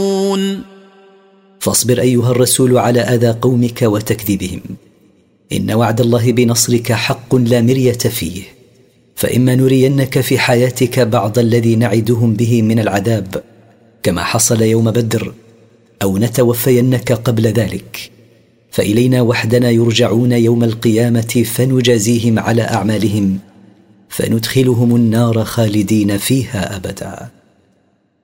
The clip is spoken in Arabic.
فاصبر أيها الرسول على أذى قومك وتكذيبهم، إن وعد الله بنصرك حق لا مرية فيه، فإما نرينك في حياتك بعض الذي نعدهم به من العذاب كما حصل يوم بدر، أو نتوفينك قبل ذلك، فإلينا وحدنا يرجعون يوم القيامة فنجازيهم على أعمالهم، فندخلهم النار خالدين فيها أبدا.